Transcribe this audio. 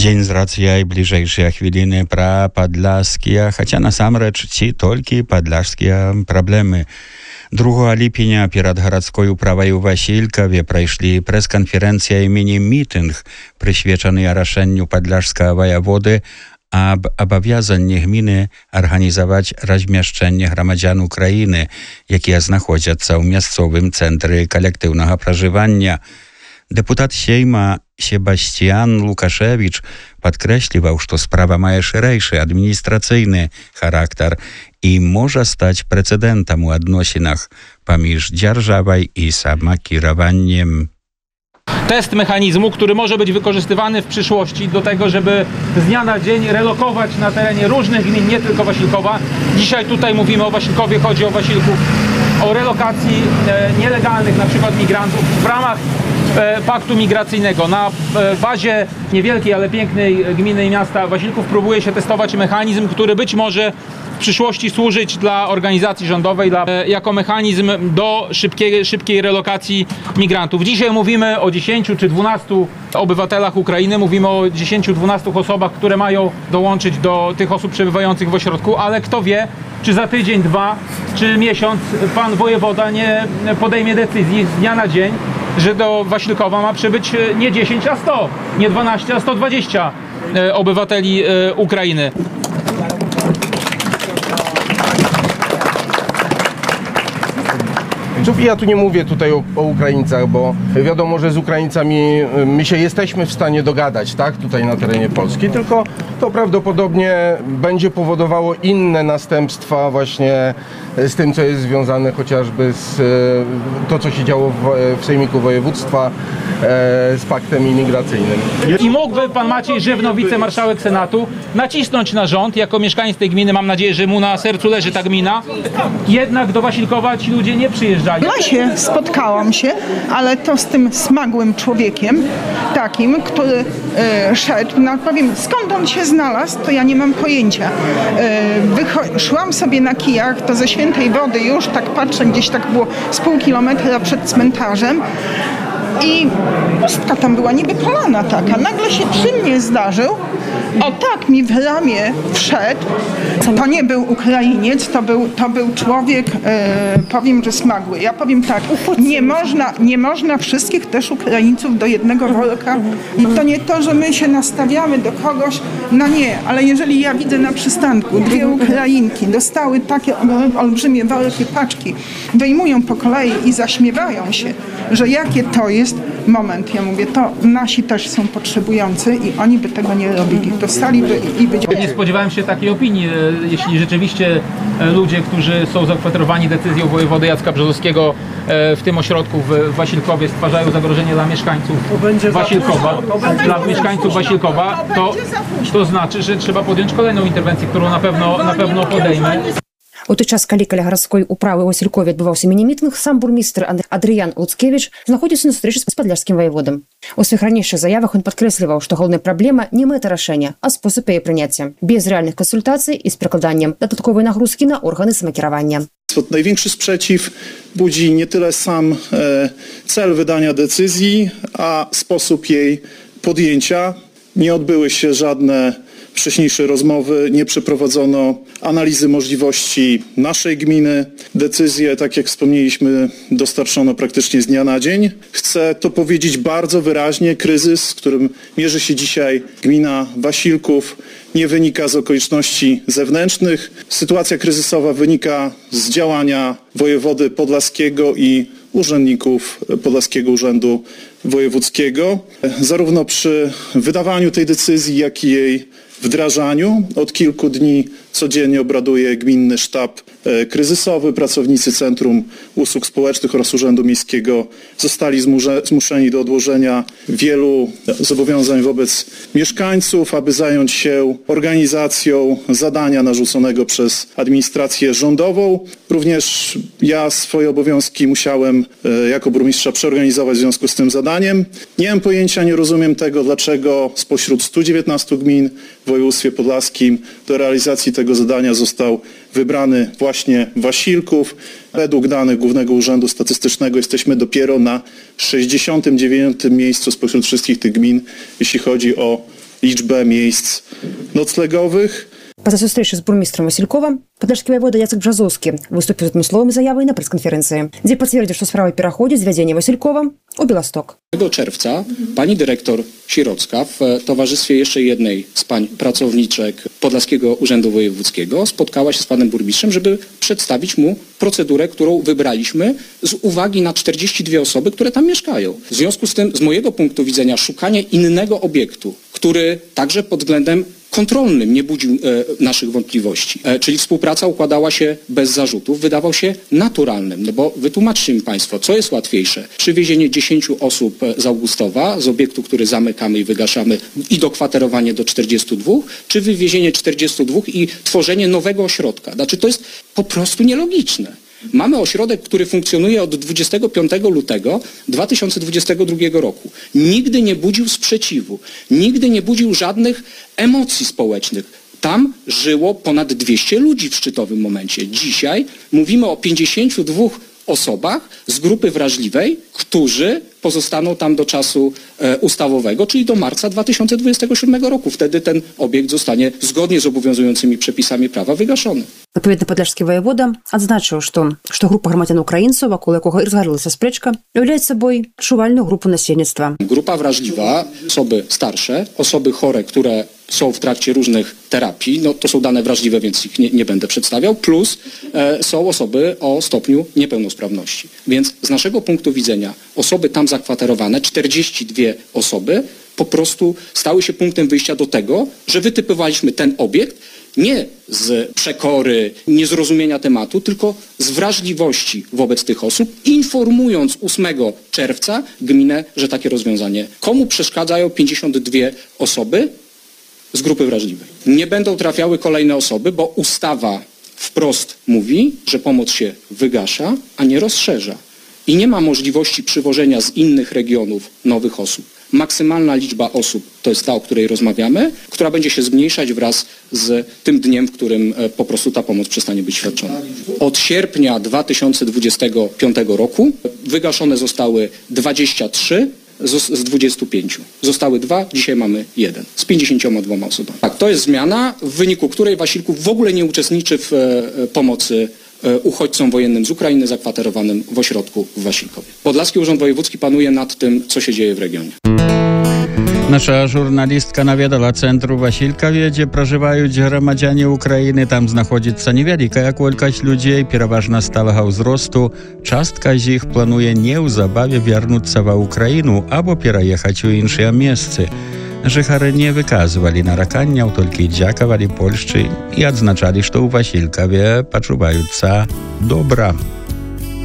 Дзень з рацыяй бліжэйшыя хвіліны пра падляшскія, хаця насамрэч ці толькі падляшскія праблемы. 2 ліпеня перад гарадской управай у Васількаве прайшлі прэс-канферэнцыя і міні-мітынг, прысвечаны рашэнню падляшскага ваяводы аб абавязанні гміны арганізаваць размяшчэнне грамадзян Украіны, якія знаходзяцца ў мясцовым цэнтры калектыўнага пражывання. Дэпутат Сейма Себастьян Лукашевіч падкрэсліваў, што справа мае шырэйшы адміністрацыйны характар і можа стаць прэцэдэнтам у адносінах паміж дзяржавай і самакіраваннiem. Test mechanizmu, który może być wykorzystywany w przyszłości do tego, żeby z dnia na dzień relokować na terenie różnych gmin, nie tylko Wasilkowa. Dzisiaj tutaj mówimy o Wasilkowie, chodzi o Wasilków, o relokacji nielegalnych na przykład migrantów w ramach paktu migracyjnego. Na bazie niewielkiej, ale pięknej gminy i miasta Wasilków próbuje się testować mechanizm, który być może w przyszłości służyć dla organizacji rządowej jako mechanizm do szybkiej relokacji migrantów. Dzisiaj mówimy o 10 czy 12 obywatelach Ukrainy, mówimy o 10-12 osobach, które mają dołączyć do tych osób przebywających w ośrodku, ale kto wie, czy za tydzień, 2 czy miesiąc pan wojewoda nie podejmie decyzji z dnia na dzień, że do Wasilkowa ma przybyć nie 10, a 100, nie 12, a 120 obywateli Ukrainy. Ja tu nie mówię tutaj o Ukraińcach, bo wiadomo, że z Ukraińcami my się jesteśmy w stanie dogadać, tak, tutaj na terenie Polski, tylko to prawdopodobnie będzie powodowało inne następstwa właśnie z tym, co jest związane chociażby z to, co się działo w Sejmiku Województwa z paktem imigracyjnym. I mógłby pan Maciej Żywno, wicemarszałek Senatu, nacisnąć na rząd, jako mieszkaniec tej gminy, mam nadzieję, że mu na sercu leży ta gmina, jednak do Wasilkowa ci ludzie nie przyjeżdżają. W lesie spotkałam się, ale to z tym smagłym człowiekiem, takim, który szedł, no powiem, skąd on się znalazł, to ja nie mam pojęcia. Szłam sobie na kijach, to ze Świętej Wody już tak patrzę, gdzieś tak było z pół kilometra przed cmentarzem i pustka tam była, niby polana taka. Nagle się przy mnie zdarzył, o tak mi w ramię wszedł. To nie był Ukrainiec, to był człowiek, powiem, że smagły. Ja powiem tak, nie można wszystkich też Ukraińców do jednego worka. I to nie to, że my się nastawiamy do kogoś, no nie, ale jeżeli ja widzę na przystanku 2 Ukrainki dostały takie olbrzymie worki, paczki, wyjmują po kolei i zaśmiewają się, że jakie to jest moment. Ja mówię, to nasi też są potrzebujący i oni by tego nie robili. Dostaliby i by... Nie spodziewałem się takiej opinii, jeśli rzeczywiście ludzie, którzy są zakwaterowani decyzją wojewody Jacka Brzozowskiego w tym ośrodku w Wasilkowie stwarzają zagrożenie dla mieszkańców Wasilkowa, to znaczy, że trzeba podjąć kolejną interwencję, którą na pewno podejmę. У той час, калі каля гарадской управы ў Васількове адбываўся міні-мітынг, сам бурмістр Адрыян Луцкевіч знаходзіўся на сустрэчы з падляшскім ваяводам. У сваіх ранейшых заявах ён падкрэсліваў, што галоўная праблема не мэта рашэння, а спосаб яе прыняцця, без рэальных кансультацый і з перакладаннем дадатковай нагрузкі на органы самакіравання. Największy sprzeciw budzi nie tyle sam cel wydania decyzji, a sposób jej podjęcia. Nie odbyły się żadne wcześniejsze rozmowy, nie przeprowadzono analizy możliwości naszej gminy. Decyzje, tak jak wspomnieliśmy, dostarczono praktycznie z dnia na dzień. Chcę to powiedzieć bardzo wyraźnie, kryzys, z którym mierzy się dzisiaj gmina Wasilków, nie wynika z okoliczności zewnętrznych. Sytuacja kryzysowa wynika z działania wojewody podlaskiego i urzędników Podlaskiego Urzędu Wojewódzkiego. Zarówno przy wydawaniu tej decyzji, jak i jej wdrażaniu od kilku dni codziennie obraduje Gminny Sztab Kryzysowy. Pracownicy Centrum Usług Społecznych oraz Urzędu Miejskiego zostali zmuszeni do odłożenia wielu zobowiązań wobec mieszkańców, aby zająć się organizacją zadania narzuconego przez administrację rządową. Również ja swoje obowiązki musiałem jako burmistrza przeorganizować w związku z tym zadaniem. Nie mam pojęcia, nie rozumiem tego, dlaczego spośród 119 gmin w województwie podlaskim do realizacji tego zadania został wybrany właśnie Wasilków. Według danych Głównego Urzędu Statystycznego jesteśmy dopiero na 69. miejscu spośród wszystkich tych gmin, jeśli chodzi o liczbę miejsc noclegowych. Пасля сустрэчы з бурмістрам Васількова падляшскі ваявода Яцек Бжазоўскі выступіў з адмысловай заявай на прэс-канферэнцыі, дзе пацвердзіў, што справа пераходзіць з вядзення Васількова у Беласток. 1 czerwca pani dyrektor Sirocka w towarzystwie jeszcze jednej z pań pracowniczek Podlaskiego Urzędu Wojewódzkiego spotkała się z panem burmistrzem, żeby przedstawić mu procedurę, którą wybraliśmy z uwagi na 42 osoby, które tam mieszkają. W związku z tym, z mojego punktu widzenia, szukanie innego obiektu, który także pod względem kontrolnym nie budził naszych wątpliwości, czyli współpraca układała się bez zarzutów, wydawał się naturalnym. No bo wytłumaczcie mi państwo, co jest łatwiejsze? Przywiezienie 10 osób z Augustowa, z obiektu, który zamykamy i wygaszamy, i dokwaterowanie do 42, czy wywiezienie 42 i tworzenie nowego ośrodka? Znaczy to jest po prostu nielogiczne. Mamy ośrodek, który funkcjonuje od 25 lutego 2022 roku. Nigdy nie budził sprzeciwu, nigdy nie budził żadnych emocji społecznych. Tam żyło ponad 200 ludzi w szczytowym momencie. Dzisiaj mówimy o 52 osobach z grupy wrażliwej, którzy pozostaną tam do czasu ustawowego, czyli do marca 2027 roku. Wtedy ten obiekt zostanie zgodnie z obowiązującymi przepisami prawa wygaszony. Адпаведна падляшскі ваявода адзначыў, што група грамадзян-украінцаў, вакол якога і разгарылася спрэчка, уяўляе сабой адчувальную групу насельніцтва. Grupa wrażliwa, osoby starsze, osoby chore, które są w trakcie różnych terapii, no to są dane wrażliwe, więc ich nie będę przedstawiał, plus są osoby o stopniu niepełnosprawności. Więc z naszego punktu widzenia osoby tam zakwaterowane, 42 osoby, po prostu stały się punktem wyjścia do tego, że wytypowaliśmy ten obiekt nie z przekory, niezrozumienia tematu, tylko z wrażliwości wobec tych osób, informując 8 czerwca gminę, że takie rozwiązanie. Komu przeszkadzają 52 osoby z grupy wrażliwej? Nie będą trafiały kolejne osoby, bo ustawa wprost mówi, że pomoc się wygasza, a nie rozszerza. I nie ma możliwości przywożenia z innych regionów nowych osób. Maksymalna liczba osób to jest ta, o której rozmawiamy, która będzie się zmniejszać wraz z tym dniem, w którym po prostu ta pomoc przestanie być świadczona. Od sierpnia 2025 roku wygaszone zostały 23 z 25. Zostały 2, dzisiaj mamy 1 z 52 osobami. Tak, to jest zmiana, w wyniku której Wasilków w ogóle nie uczestniczy w pomocy uchodźcom wojennym z Ukrainy zakwaterowanym w ośrodku w Wasilkowie. Podlaski Urząd Wojewódzki panuje nad tym, co się dzieje w regionie. Наша журналістка наведала цэнтру Васількаве, дзе пражываюць грамадзяне Украіны. Там знаходзіцца невялікая колькасць людзей, пераважна сталага ўзросту. Частка з іх плануе неўзабаве вярнуцца ва Украіну або пераехаць у іншыя месцы. Жыхары не выказвалі нараканняў, толькі дзякавалі Польшчы і адзначалі, што ў Васількаве пачуваюцца добра.